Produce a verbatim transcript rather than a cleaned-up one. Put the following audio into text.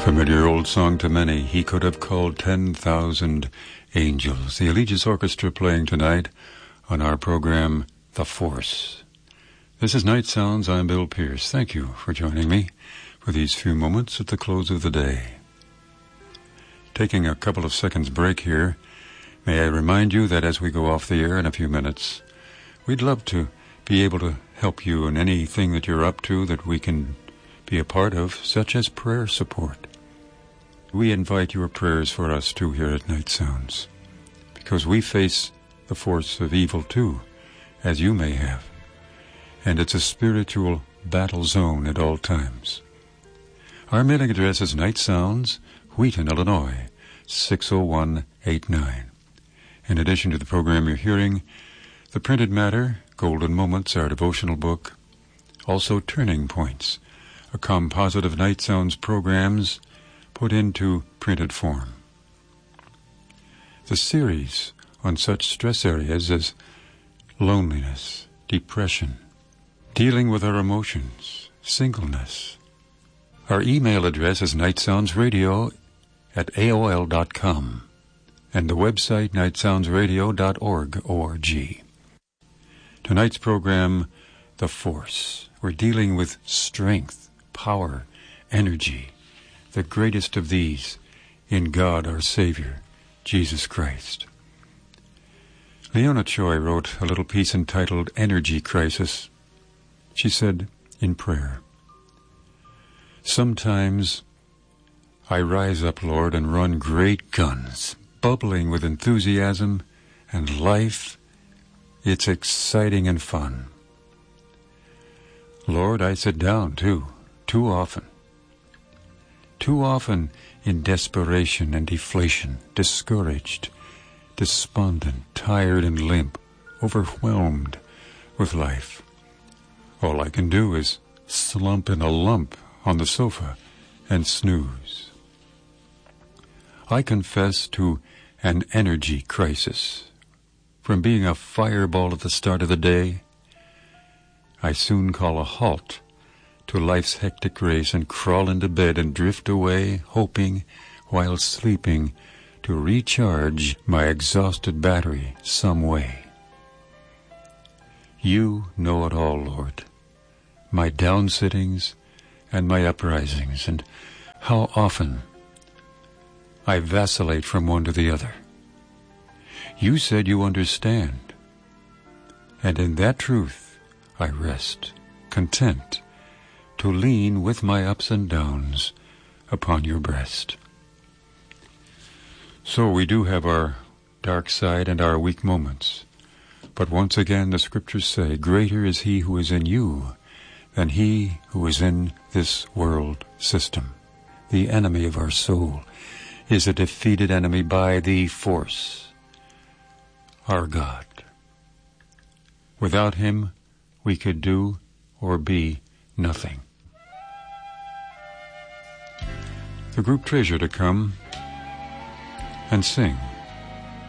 Familiar old song to many. He could have called ten thousand angels. The Allegiance Orchestra playing tonight on our program, The Force. This is Night Sounds. I'm Bill Pierce. Thank you for joining me for these few moments at the close of the day. Taking a couple of seconds break here, may I remind you that as we go off the air in a few minutes, we'd love to be able to help you in anything that you're up to that we can be a part of, such as prayer support. We invite your prayers for us too here at Night Sounds, because we face the force of evil too, as you may have, and it's a spiritual battle zone at all times. Our mailing address is Night Sounds, Wheaton, Illinois, six oh one eight nine. In addition to the program you're hearing, the printed matter, Golden Moments, our devotional book, also Turning Points, a composite of Night Sounds programs put into printed form. The series on such stress areas as loneliness, depression, dealing with our emotions, singleness. Our email address is nightsoundsradio at A O L dot com and the website night sounds radio dot org, O R G. Tonight's program, The Force. We're dealing with strength, power, energy, the greatest of these in God our Savior, Jesus Christ. Leona Choi wrote a little piece entitled Energy Crisis. She said in prayer, "Sometimes I rise up, Lord, and run great guns, bubbling with enthusiasm and life. It's exciting and fun. Lord, I sit down too, too often. Too often in desperation and deflation, discouraged, despondent, tired and limp, overwhelmed with life. All I can do is slump in a lump on the sofa and snooze. I confess to an energy crisis. From being a fireball at the start of the day, I soon call a halt to life's hectic race and crawl into bed and drift away, hoping, while sleeping, to recharge my exhausted battery some way. You know it all, Lord, my downsittings and my uprisings, and how often I vacillate from one to the other. You said you understand, and in that truth I rest, content to lean with my ups and downs upon your breast." So we do have our dark side and our weak moments, but once again the scriptures say, "Greater is he who is in you than he who is in this world system." The enemy of our soul is a defeated enemy by the force, our God. Without him, we could do or be nothing. The group Treasure to come and sing.